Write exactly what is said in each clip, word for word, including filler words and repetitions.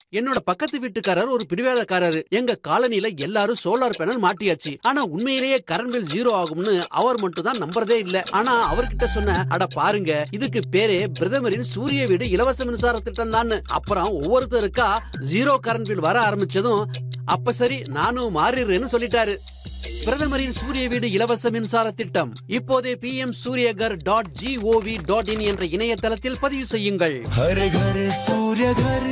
என்னோட பக்கத்து வீட்டுக்காரர் ஒரு பிடிவாதக்காரரு. எங்க காலனில எல்லாரும் சோலார் பேனல் மாட்டியாச்சு. ஆனா உண்மையிலேயே கரண்ட் பில் ஜீரோ ஆகும்னு அவர் மட்டும் தான் நம்புறதே இல்ல. ஆனா அவர்கிட்ட சொன்ன, அட பாருங்க, இதுக்கு பேரே பிரதமரின் சூரிய வீடு இலவச மின்சார திட்டம் தான். அப்புறம் ஒவ்வொருத்தருக்கா ஜீரோ கரண்ட் பில் வர ஆரம்பிச்சதும், அப்ப சரி நானும் மாறிடுறேன்னு சொல்லிட்டாரு. பிரதமரின் சூரிய வீடு இலவச மின்சார திட்டம் இப்போதே B M Surya Ghar dot gov dot in என்ற இணையதளத்தில் பதிவு செய்யுங்கள். हर घर सूर्य घर.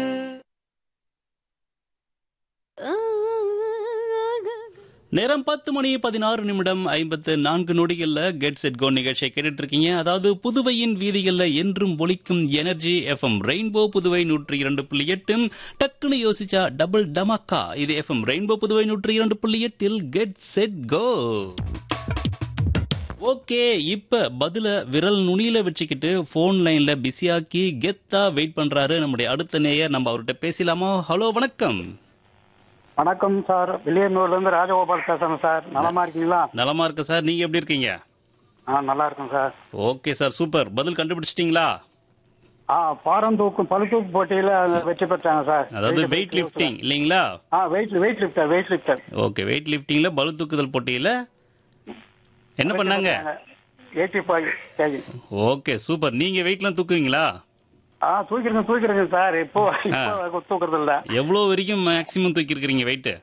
நேரம் பத்து மணி பதினாறு நிமிடம் ஐம்பத்து நான்கு நொடிகள்ல கெட் செட் கோ நிகழ்ச்சியை கேட்டுட்டு இருக்கீங்க. அதாவது புதுவையின் வீதிகள்ல என்றும் ஒலிக்கும் எனர்ஜி எஃப்எம் ரெயின்போ புதுவை நூற்றி இரண்டு புள்ளி எட்டு. டக்குன்னு யோசிச்சா டபுள் டமாக்கா. இது எஃப்எம் ரெயின்போ புதுவை நூற்றி இரண்டு புள்ளி எட்டில் கெட் செட் கோ. ஓகே, இப்ப பதில விரல் நுனியில வச்சுக்கிட்டு போன் லைன்ல பிஸியாக்கி கெத்தா வெயிட் பண்றாரு நம்முடைய அடுத்த நேயர். நம்ம அவர்கிட்ட பேசலாமா? ஹலோ, வணக்கம். வணக்கம் சார், வில்லியனூர்ல இருந்து ராஜகோபால் பேசுறேன் சார். நலமா இருக்கீங்களா? நலமா இருக்கு சார், நீங்க எப்படி இருக்கீங்க? ஆ, நல்லா இருக்கும் சார். Okay sir, super. பதில் கண்டுபிடிச்சிட்டீங்களா? ஆ, பாரம் தூக்கும் பளு தூக்கு போட்டியில வெற்றி பெற்றாங்க சார். அதாவது வெயிட் லிஃப்டிங் இல்லீங்களா? ஆ, wait wait lift her wait lift her okay, wait லிஃப்டிங்ல பளு தூக்குதல் போட்டியில என்ன பண்ணாங்க? Eighty five KG. Okay, super. நீங்க வெயிட்லாம் தூக்குவீங்களா? ஆ, தூக்கிறேங்க தூக்கிறேங்க சார். இப்போ இப்போ தூக்குறது இல்ல. எவ்வளவு வரைக்கும் மேக்ஸிமம் தூக்கி இருக்கிறீங்க வெயிட்?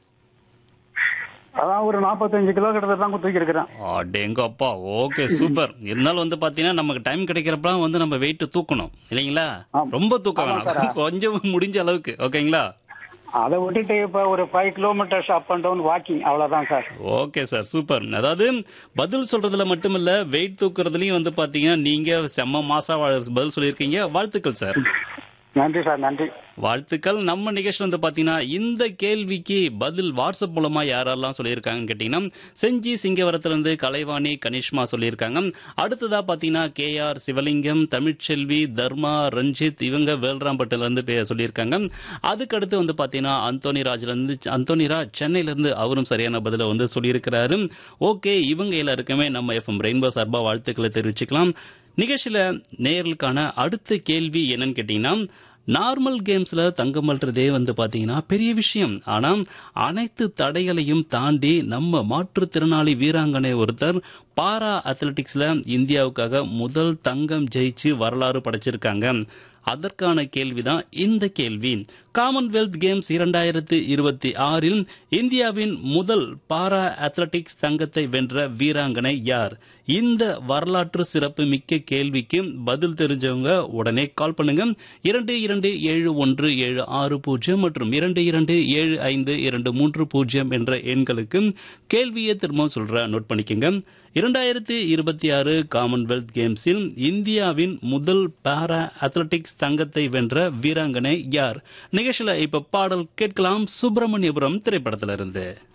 அதான் ஒரு நாற்பத்தஞ்சு கிலோ கிட்ட தான் தூக்கி இருக்கிறேன். அடேங்க அப்பா. Okay, super. இருந்தாலும் வந்து பாத்தீங்கன்னா நமக்கு டைம் கிடைக்கிறப்ப வந்து நம்ம வெயிட் தூக்கணும் இல்லைங்களா? ரொம்ப தூக்க வேணாம், கொஞ்சம் முடிஞ்ச அளவுக்கு. ஓகேங்களா? அதை விட்டுட்டு இப்ப ஒரு five kilometres up and down walking, அவ்வளவுதான் சார். Okay sir, super. அதாவது பதில் சொல்றதுல மட்டுமில்ல, வெயிட் தூக்குறதுலயும் வந்து பாத்தீங்கன்னா நீங்க செம்ம மாசா பதில் சொல்லியிருக்கீங்க. வாழ்த்துக்கள் சார். நன்றி சார், நன்றி. வாழ்த்துக்கள். நம்ம நிகழ்ச்சி வந்து பாத்தீங்கன்னா இந்த கேள்விக்கு பதில் வாட்ஸ்அப் மூலமா யாரெல்லாம் சொல்லியிருக்காங்கன்னு கேட்டீங்கன்னா, செஞ்சி சிங்கவரத்திலிருந்து கலைவாணி கனிஷ்மா சொல்லியிருக்காங்க. அடுத்ததா பாத்தீங்கன்னா கே ஆர் சிவலிங்கம், தமிழ்ச்செல்வி, தர்மா, ரஞ்சித், இவங்க வேல்ராம்பட்டில இருந்து சொல்லியிருக்காங்க. அதுக்கு அடுத்து வந்து பாத்தீங்கன்னா அந்தோனி ராஜ்ல இருந்து அந்தோனி ராஜ் சென்னையில இருந்து அவரும் சரியான பதில வந்து சொல்லியிருக்கிறாரு. ஓகே, இவங்க எல்லாருக்குமே நம்ம எஃப்எம் ரெயின்போ சார்பா வாழ்த்துக்களை தெரிவிச்சுக்கலாம். நிகழ்ச்சியில நேயர்களுக்கான அடுத்த கேள்வி என்னன்னு கேட்டீங்கன்னா, நார்மல் கேம்ஸ்ல தங்கம் வெல்றதே வந்து பாத்தீங்கன்னா பெரிய விஷயம். ஆனா அனைத்து தடைகளையும் தாண்டி நம்ம மாற்றுத்திறனாளி வீராங்கனை ஒருத்தர் பாரா அத்லெட்டிக்ஸ்ல இந்தியாவுக்காக முதல் தங்கம் ஜெயிச்சு வரலாறு படைச்சிருக்காங்க. அதற்கான கேள்விதான் இந்த கேள்வி. காமன்வெல்த் கேம்ஸ் இரண்டாயிரத்தி இருபத்தி ஆறில் இந்தியாவின் முதல் பாரா அத்லெட்டிக்ஸ் தங்கத்தை வென்ற வீராங்கனை யார்? இந்த வரலாற்று சிறப்பு மிக்க கேள்விக்கு பதில் தெரிஞ்சவங்க உடனே கால் பண்ணுங்க. இரண்டு இரண்டு ஏழு ஒன்று ஏழு ஆறு பூஜ்ஜியம் மற்றும் இரண்டு இரண்டு ஏழு ஐந்து இரண்டு மூன்று பூஜ்ஜியம் என்ற எண்களுக்கு கேள்வியை திரும்ப சொல்ற நோட் பண்ணிக்கோங்க. இரண்டாயிரத்தி இருபத்தி ஆறு காமன்வெல்த் கேம்ஸில் இந்தியாவின் முதல் பாரா அத்லெட்டிக்ஸ் தங்கத்தை வென்ற வீராங்கனை யார்? நிகழ்ச்சியில இப்ப பாடல் கேட்கலாம், சுப்பிரமணியபுரம் திரைப்படத்திலிருந்து.